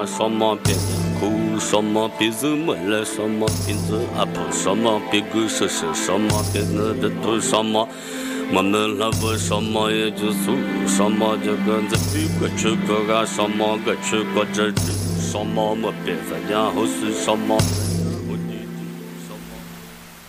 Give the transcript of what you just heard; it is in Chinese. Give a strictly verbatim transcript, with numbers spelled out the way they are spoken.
什么别哭，什么别人没来，什么别子阿婆，什么别狗是是，什么别人的图什么。我们那不什么也就是什么就跟着比过去个个什么个去过这什么没别人然后是什么。